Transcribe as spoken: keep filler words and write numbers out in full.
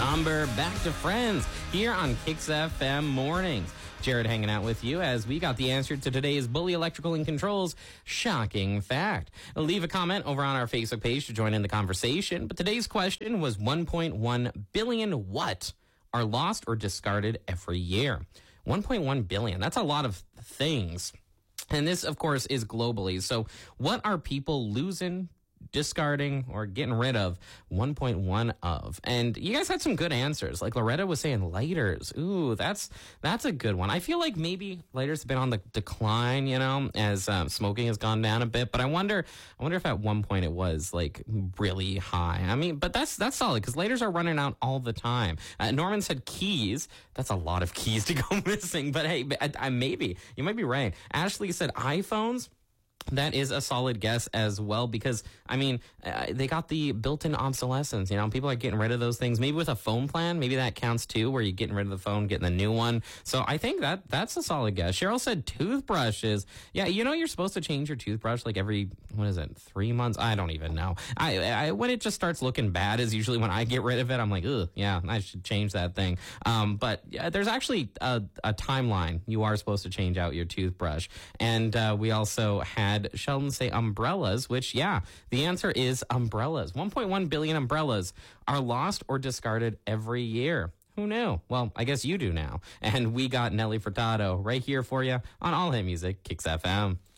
somber back to Friends here on Kicks F M Mornings. Jared hanging out with you as we got the answer to today's Bully Electrical and Controls shocking fact. Leave a comment over on our Facebook page to join in the conversation. But today's question was one point one billion what are lost or discarded every year? one point one billion. That's a lot of things. And this, of course, is globally. So what are people losing, discarding, or getting rid of one point one of? And you guys had some good answers. Like Loretta was saying lighters. Ooh, that's that's a good one. I feel like maybe lighters have been on the decline, you know, as um, smoking has gone down a bit. But I wonder, I wonder if at one point it was like really high. I mean, but that's that's solid because lighters are running out all the time. Uh, Norman said keys. That's a lot of keys to go missing. But hey, I, I, maybe you might be right. Ashley said iPhones. That is a solid guess as well because, I mean, uh, they got the built-in obsolescence. You know, people are getting rid of those things. Maybe with a phone plan, maybe that counts too, where you're getting rid of the phone, getting the new one. So I think that that's a solid guess. Cheryl said toothbrushes. Yeah, you know, you're supposed to change your toothbrush like every, what is it, three months? I don't even know. I, I when it just starts looking bad is usually when I get rid of it. I'm like, ugh, yeah, I should change that thing. Um, but yeah, there's actually a, a timeline. You are supposed to change out your toothbrush. And uh, we also had Sheldon say umbrellas, which, yeah, the answer is umbrellas. one point one billion umbrellas are lost or discarded every year. Who knew? Well, I guess you do now. And we got Nelly Furtado right here for you on All Hit Music, Kicks F M.